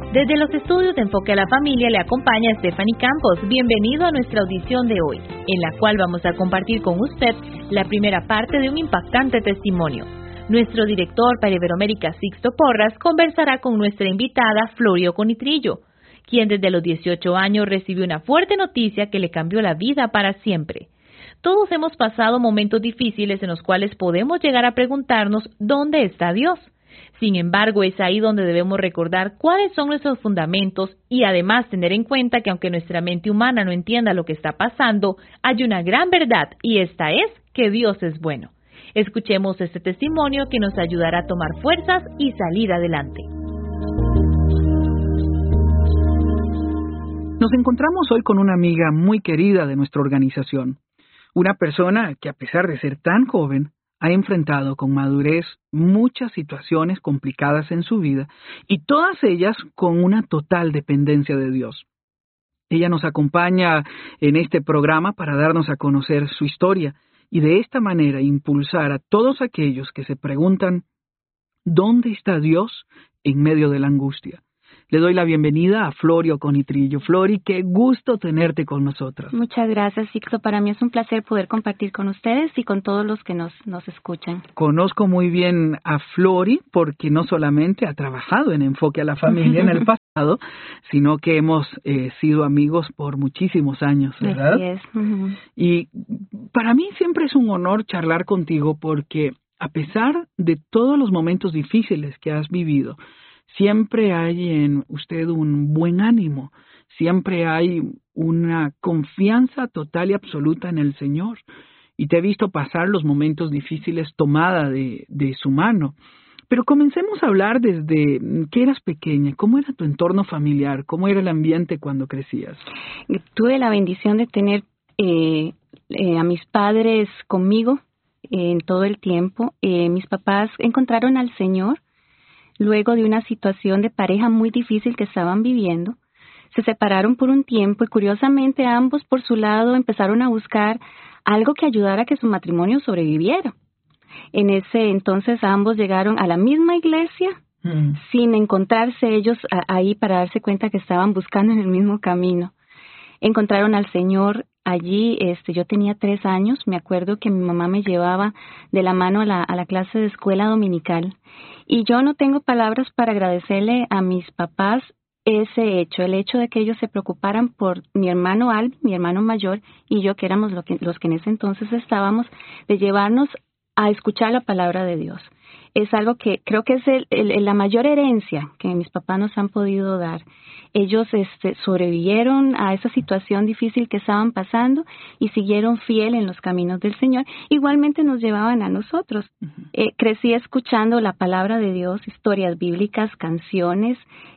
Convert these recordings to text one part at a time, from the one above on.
Desde los estudios de Enfoque a la Familia le acompaña Stephanie Campos. Bienvenido a nuestra audición de hoy, en la cual vamos a compartir con usted la primera parte de un impactante testimonio. Nuestro director para Iberoamérica, Sixto Porras, conversará con nuestra invitada, Florio Conitrillo, quien desde los 18 años recibió una fuerte noticia que le cambió la vida para siempre. Todos hemos pasado momentos difíciles en los cuales podemos llegar a preguntarnos ¿dónde está Dios? Sin embargo, es ahí donde debemos recordar cuáles son nuestros fundamentos y además tener en cuenta que aunque nuestra mente humana no entienda lo que está pasando, hay una gran verdad y esta es que Dios es bueno. Escuchemos este testimonio que nos ayudará a tomar fuerzas y salir adelante. Nos encontramos hoy con una amiga muy querida de nuestra organización, una persona que a pesar de ser tan joven, ha enfrentado con madurez muchas situaciones complicadas en su vida y todas ellas con una total dependencia de Dios. Ella nos acompaña en este programa para darnos a conocer su historia y de esta manera impulsar a todos aquellos que se preguntan ¿dónde está Dios en medio de la angustia? Le doy la bienvenida a Florio Conitrillo. Flori, qué gusto tenerte con nosotros. Muchas gracias, Sixto. Para mí es un placer poder compartir con ustedes y con todos los que nos escuchan. Conozco muy bien a Flori porque no solamente ha trabajado en Enfoque a la Familia en el pasado, sino que hemos sido amigos por muchísimos años, ¿verdad? Así es. Uh-huh. Y para mí siempre es un honor charlar contigo porque a pesar de todos los momentos difíciles que has vivido, siempre hay en usted un buen ánimo, siempre hay una confianza total y absoluta en el Señor. Y te he visto pasar los momentos difíciles tomada de su mano. Pero comencemos a hablar desde que eras pequeña. ¿Cómo era tu entorno familiar? ¿Cómo era el ambiente cuando crecías? Tuve la bendición de tener a mis padres conmigo en todo el tiempo. Mis papás encontraron al Señor luego de una situación de pareja muy difícil que estaban viviendo. Se separaron por un tiempo y curiosamente ambos por su lado empezaron a buscar algo que ayudara a que su matrimonio sobreviviera. En ese entonces ambos llegaron a la misma iglesia sin encontrarse ellos ahí para darse cuenta que estaban buscando en el mismo camino. Encontraron al Señor allí. Yo tenía 3 años. Me acuerdo que mi mamá me llevaba de la mano a la clase de escuela dominical. Y yo no tengo palabras para agradecerle a mis papás ese hecho, el hecho de que ellos se preocuparan por mi hermano Alvin, mi hermano mayor, y yo, que éramos los que en ese entonces estábamos, de llevarnos a escuchar la palabra de Dios. Es algo que creo que es la mayor herencia que mis papás nos han podido dar. Ellos sobrevivieron a esa situación difícil que estaban pasando y siguieron fiel en los caminos del Señor. Igualmente nos llevaban a nosotros. Crecí escuchando la palabra de Dios, historias bíblicas, canciones,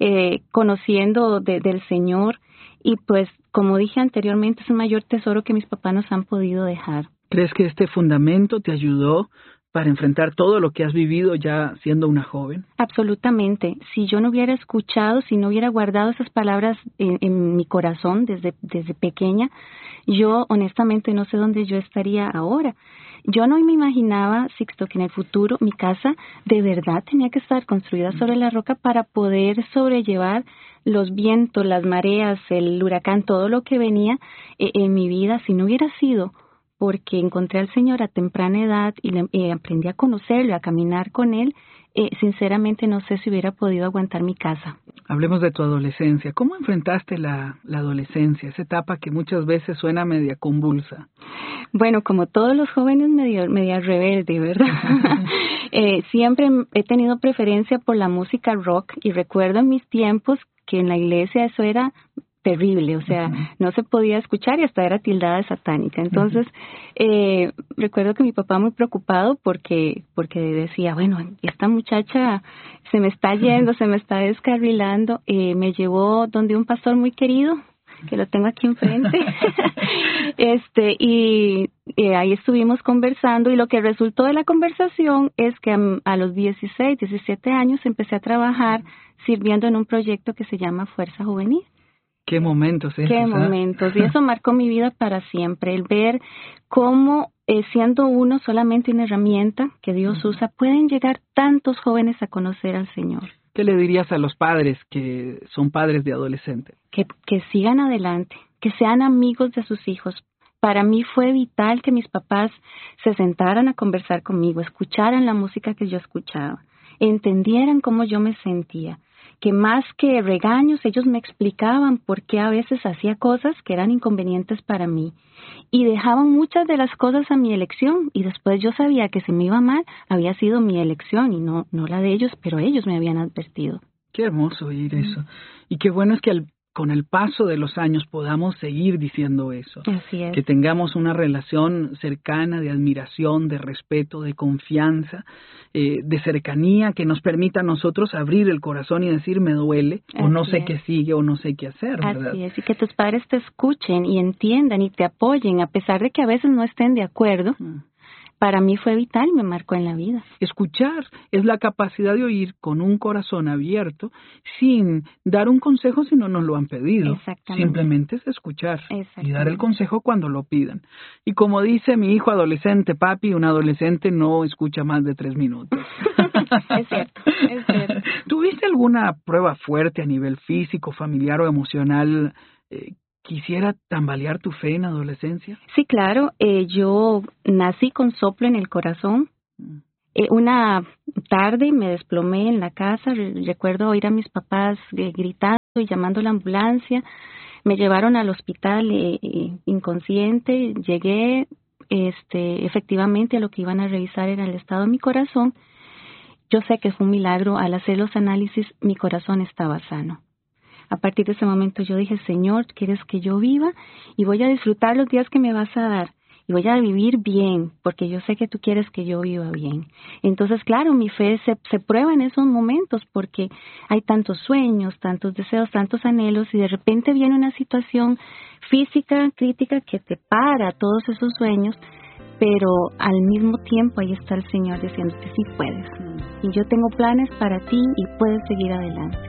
conociendo del Señor. Y pues, como dije anteriormente, es el mayor tesoro que mis papás nos han podido dejar. ¿Crees que este fundamento te ayudó para enfrentar todo lo que has vivido ya siendo una joven? Absolutamente. Si yo no hubiera escuchado, si no hubiera guardado esas palabras en mi corazón desde pequeña, yo honestamente no sé dónde yo estaría ahora. Yo no me imaginaba, Sixto, que en el futuro mi casa de verdad tenía que estar construida sobre la roca para poder sobrellevar los vientos, las mareas, el huracán, todo lo que venía en mi vida. Si no hubiera sido porque encontré al Señor a temprana edad y aprendí a conocerlo, a caminar con Él, sinceramente no sé si hubiera podido aguantar mi casa. Hablemos de tu adolescencia. ¿Cómo enfrentaste la adolescencia, esa etapa que muchas veces suena media convulsa? Bueno, como todos los jóvenes, media rebelde, ¿verdad? Siempre he tenido preferencia por la música rock y recuerdo en mis tiempos que en la iglesia eso era terrible, o sea, no se podía escuchar y hasta era tildada de satánica. Entonces, recuerdo que mi papá muy preocupado porque decía, bueno, esta muchacha se me está yendo, se me está descarrilando. Me llevó donde un pastor muy querido, que lo tengo aquí enfrente, y ahí estuvimos conversando, y lo que resultó de la conversación es que a los 16, 17 años empecé a trabajar sirviendo en un proyecto que se llama Fuerza Juvenil. Qué momentos, Qué momentos. Y eso marcó mi vida para siempre. El ver cómo, siendo uno solamente una herramienta que Dios usa, pueden llegar tantos jóvenes a conocer al Señor. ¿Qué le dirías a los padres que son padres de adolescentes? Que sigan adelante, que sean amigos de sus hijos. Para mí fue vital que mis papás se sentaran a conversar conmigo, escucharan la música que yo escuchaba, entendieran cómo yo me sentía, que más que regaños ellos me explicaban por qué a veces hacía cosas que eran inconvenientes para mí y dejaban muchas de las cosas a mi elección y después yo sabía que si me iba mal había sido mi elección y no la de ellos, pero ellos me habían advertido. Qué hermoso oír eso. Y qué bueno es que con el paso de los años podamos seguir diciendo eso. Así es. Que tengamos una relación cercana de admiración, de respeto, de confianza, de cercanía, que nos permita a nosotros abrir el corazón y decir me duele, o no sé qué sigue, o no sé qué hacer, ¿verdad? Así es, y que tus padres te escuchen y entiendan y te apoyen, a pesar de que a veces no estén de acuerdo. Para mí fue vital y me marcó en la vida. Escuchar es la capacidad de oír con un corazón abierto sin dar un consejo si no nos lo han pedido. Exactamente. Simplemente es escuchar y dar el consejo cuando lo pidan. Y como dice mi hijo adolescente, papi, un adolescente no escucha más de 3 minutos. Es cierto, es cierto. ¿Tuviste alguna prueba fuerte a nivel físico, familiar o emocional quisiera tambalear tu fe en adolescencia? Sí, claro. Yo nací con soplo en el corazón. Una tarde me desplomé en la casa. Recuerdo oír a mis papás gritando y llamando a la ambulancia. Me llevaron al hospital inconsciente. Llegué, efectivamente, a lo que iban a revisar era el estado de mi corazón. Yo sé que fue un milagro. Al hacer los análisis, mi corazón estaba sano. A partir de ese momento yo dije, Señor, ¿quieres que yo viva? Y voy a disfrutar los días que me vas a dar. Y voy a vivir bien, porque yo sé que tú quieres que yo viva bien. Entonces, claro, mi fe se prueba en esos momentos, porque hay tantos sueños, tantos deseos, tantos anhelos, y de repente viene una situación física, crítica, que te para todos esos sueños, pero al mismo tiempo ahí está el Señor diciéndote, sí puedes. Y yo tengo planes para ti y puedes seguir adelante.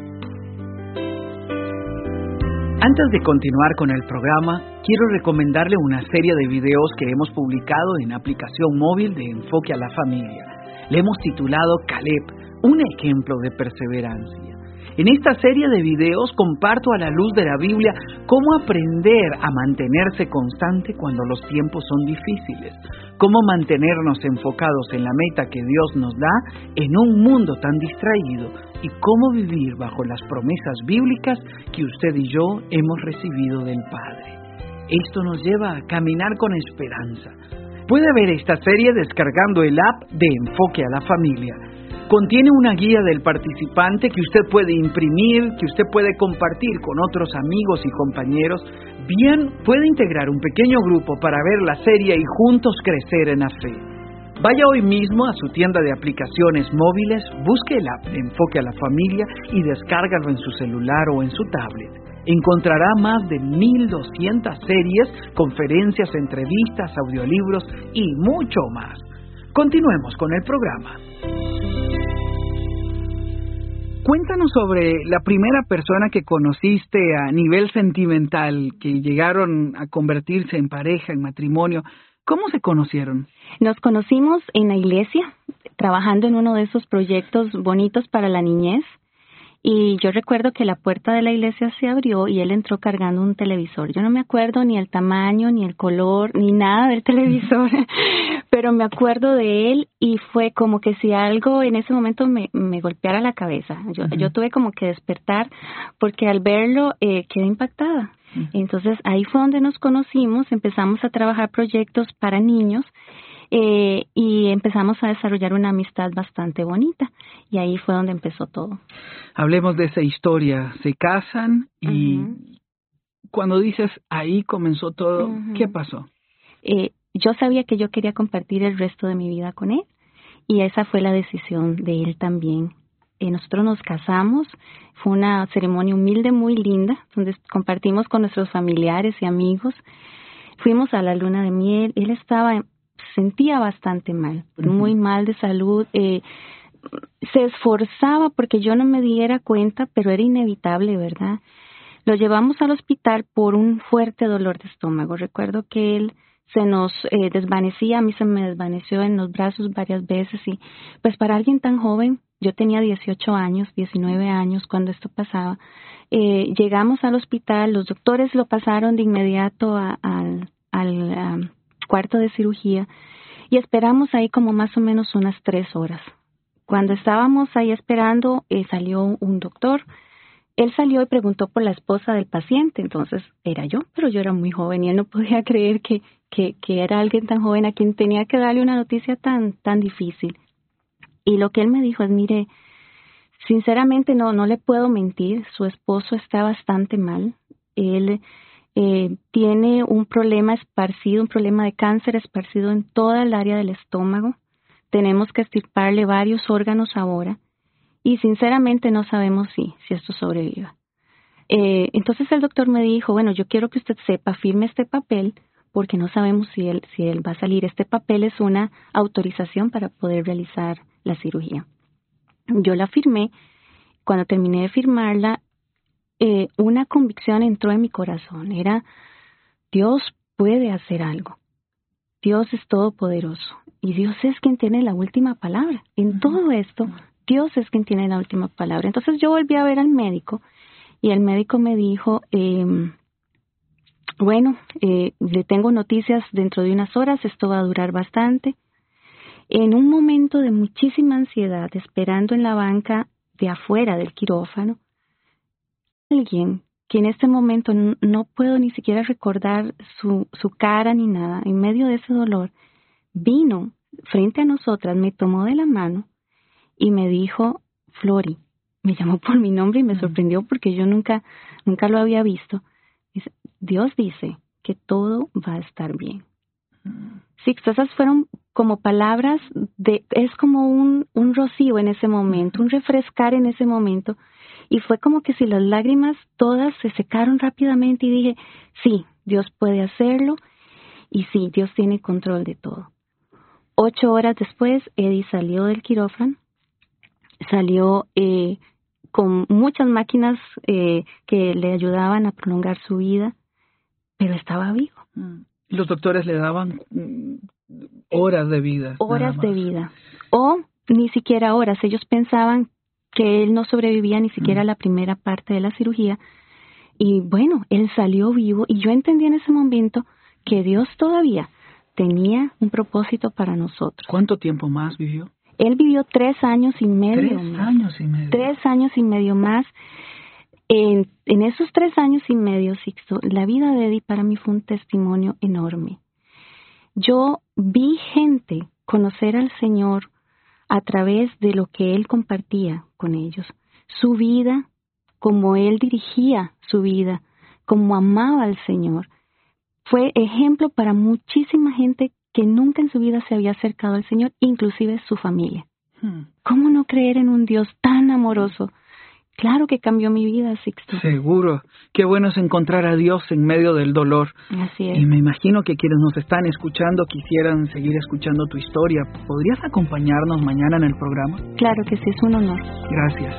Antes de continuar con el programa, quiero recomendarle una serie de videos que hemos publicado en aplicación móvil de Enfoque a la Familia. Le hemos titulado Caleb, un ejemplo de perseverancia. En esta serie de videos comparto a la luz de la Biblia cómo aprender a mantenerse constante cuando los tiempos son difíciles, cómo mantenernos enfocados en la meta que Dios nos da en un mundo tan distraído y cómo vivir bajo las promesas bíblicas que usted y yo hemos recibido del Padre. Esto nos lleva a caminar con esperanza. Puede ver esta serie descargando el app de Enfoque a la Familia. Contiene una guía del participante que usted puede imprimir, que usted puede compartir con otros amigos y compañeros. Bien, puede integrar un pequeño grupo para ver la serie y juntos crecer en la fe. Vaya hoy mismo a su tienda de aplicaciones móviles, busque el app de Enfoque a la Familia y descárgalo en su celular o en su tablet. Encontrará más de 1,200 series, conferencias, entrevistas, audiolibros y mucho más. Continuemos con el programa. Cuéntanos sobre la primera persona que conociste a nivel sentimental, que llegaron a convertirse en pareja, en matrimonio. ¿Cómo se conocieron? Nos conocimos en la iglesia, trabajando en uno de esos proyectos bonitos para la niñez. Y yo recuerdo que la puerta de la iglesia se abrió y él entró cargando un televisor. Yo no me acuerdo ni el tamaño, ni el color, ni nada del televisor, pero me acuerdo de él y fue como que si algo en ese momento me golpeara la cabeza. Yo tuve como que despertar porque al verlo quedé impactada. Entonces ahí fue donde nos conocimos, empezamos a trabajar proyectos para niños. Y empezamos a desarrollar una amistad bastante bonita y ahí fue donde empezó todo. Hablemos de esa historia. Se casan y cuando dices ahí comenzó todo, ¿qué pasó? Yo sabía que yo quería compartir el resto de mi vida con él y esa fue la decisión de él también. Nosotros nos casamos, fue una ceremonia humilde muy linda donde compartimos con nuestros familiares y amigos. Fuimos a la luna de miel, él sentía bastante mal, muy mal de salud, se esforzaba porque yo no me diera cuenta, pero era inevitable, ¿verdad? Lo llevamos al hospital por un fuerte dolor de estómago. Recuerdo que él se nos desvanecía, a mí se me desvaneció en los brazos varias veces y pues para alguien tan joven Yo tenía 18 años, 19 años cuando esto pasaba. Llegamos al hospital, los doctores lo pasaron de inmediato al cuarto de cirugía y esperamos ahí como más o menos unas 3 horas. Cuando estábamos ahí esperando, salió un doctor. Él salió y preguntó por la esposa del paciente, entonces era yo, pero yo era muy joven y él no podía creer que era alguien tan joven a quien tenía que darle una noticia tan difícil. Y lo que él me dijo es, mire, sinceramente no le puedo mentir, su esposo está bastante mal. Él tiene un problema de cáncer esparcido en toda el área del estómago. Tenemos que extirparle varios órganos ahora y sinceramente no sabemos si esto sobreviva. Entonces el doctor me dijo, bueno, yo quiero que usted sepa, firme este papel porque no sabemos si él va a salir. Este papel es una autorización para poder realizar la cirugía. Yo la firmé. Cuando terminé de firmarla, una convicción entró en mi corazón. Era, Dios puede hacer algo. Dios es todopoderoso. Y Dios es quien tiene la última palabra. En todo esto, Dios es quien tiene la última palabra. Entonces yo volví a ver al médico y el médico me dijo, le tengo noticias dentro de unas horas, esto va a durar bastante. En un momento de muchísima ansiedad, esperando en la banca de afuera del quirófano, alguien que en este momento no puedo ni siquiera recordar su cara ni nada, en medio de ese dolor, vino frente a nosotras, me tomó de la mano y me dijo, Flori, me llamó por mi nombre y me sorprendió porque yo nunca lo había visto. Dice, Dios dice que todo va a estar bien. Sí, esas fueron como palabras es como un rocío en ese momento, un refrescar en ese momento, y fue como que si las lágrimas todas se secaron rápidamente y dije, sí, Dios puede hacerlo y sí, Dios tiene control de todo. 8 horas después, Eddie salió del quirófano, salió con muchas máquinas que le ayudaban a prolongar su vida, pero estaba vivo. Los doctores le daban horas de vida. Horas de vida. O ni siquiera horas. Ellos pensaban que él no sobrevivía ni siquiera a la primera parte de la cirugía. Y bueno, él salió vivo y yo entendí en ese momento que Dios todavía tenía un propósito para nosotros. ¿Cuánto tiempo más vivió? Él vivió 3 años y medio. 3 años y medio. 3 años y medio más. En esos 3 años y medio, Sixto, la vida de Eddie para mí fue un testimonio enorme. Yo vi gente conocer al Señor a través de lo que Él compartía con ellos. Su vida, como Él dirigía su vida, como amaba al Señor. Fue ejemplo para muchísima gente que nunca en su vida se había acercado al Señor, inclusive su familia. ¿Cómo no creer en un Dios tan amoroso? Claro que cambió mi vida, Sixto. Seguro. Qué bueno es encontrar a Dios en medio del dolor. Así es. Y me imagino que quienes nos están escuchando quisieran seguir escuchando tu historia. ¿Podrías acompañarnos mañana en el programa? Claro que sí, es un honor. Gracias.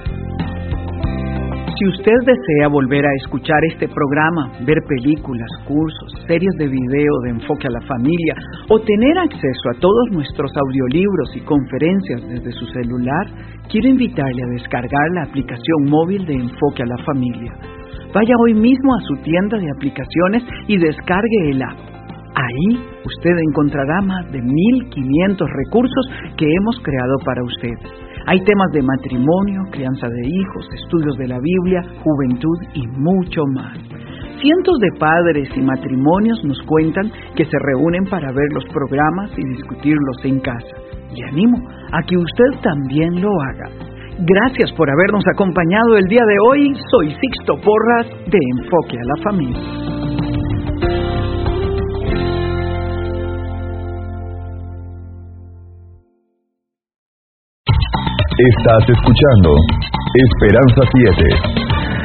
Si usted desea volver a escuchar este programa, ver películas, cursos, series de video de Enfoque a la Familia o tener acceso a todos nuestros audiolibros y conferencias desde su celular, quiero invitarle a descargar la aplicación móvil de Enfoque a la Familia. Vaya hoy mismo a su tienda de aplicaciones y descargue el app. Ahí usted encontrará más de 1,500 recursos que hemos creado para usted. Hay temas de matrimonio, crianza de hijos, estudios de la Biblia, juventud y mucho más. Cientos de padres y matrimonios nos cuentan que se reúnen para ver los programas y discutirlos en casa. Le animo a que usted también lo haga. Gracias por habernos acompañado el día de hoy. Soy Sixto Porras de Enfoque a la Familia. Estás escuchando Esperanza 7.